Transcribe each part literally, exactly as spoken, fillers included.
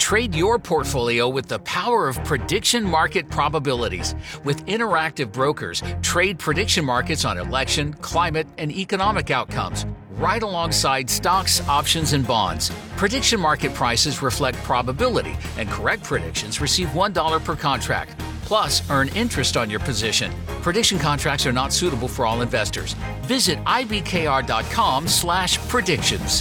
Trade your portfolio with the power of prediction market probabilities. With interactive brokers, trade prediction markets on election, climate, and economic outcomes, right alongside stocks, options, and bonds. Prediction market prices reflect probability, and correct predictions receive one dollar per contract. Plus, earn interest on your position. Prediction contracts are not suitable for all investors. Visit ibkr.com slash predictions.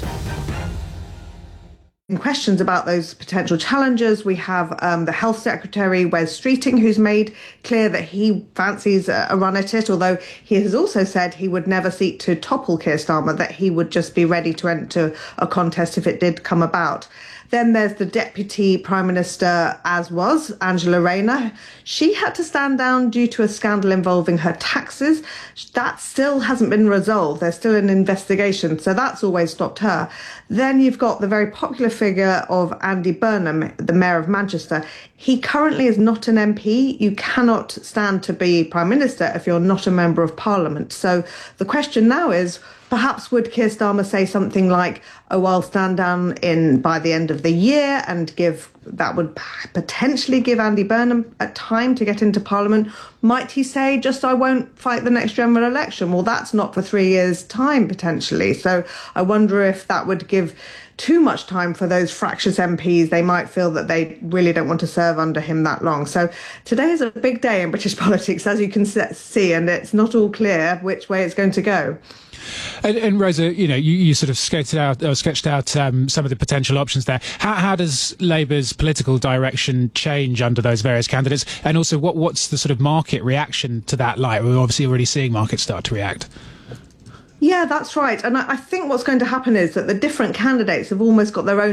Questions about those potential challenges. We have um, the Health Secretary, Wes Streeting, who's made clear that he fancies a, a run at it, although he has also said he would never seek to topple Keir Starmer, that he would just be ready to enter a contest if it did come about. Then there's the Deputy Prime Minister, as was, Angela Rayner. She had to stand down due to a scandal involving her taxes. That still hasn't been resolved. There's still an investigation, so that's always stopped her. Then you've got the very popular figure of Andy Burnham, the Mayor of Manchester. He currently is not an M P. You cannot stand to be Prime Minister if you're not a Member of Parliament. So the question now is, perhaps would Keir Starmer say something like, oh, I'll stand down in by the end of the year, and give that would potentially give Andy Burnham a time to get into Parliament. Might he say, just I won't fight the next general election? Well, that's not for three years' time, potentially. So I wonder if that would give too much time for those fractious M Ps. They might feel that they really don't want to serve under him that long. So today is a big day in British politics, as you can see, and it's not all clear which way it's going to go. And, and Rosa, you know, you, you sort of sketched out, uh, sketched out um, some of the potential options there. How, how does Labour's political direction change under those various candidates? And also, what, what's the sort of market reaction to that like? We're obviously already seeing markets start to react. Yeah, that's right. And I think what's going to happen is that the different candidates have almost got their own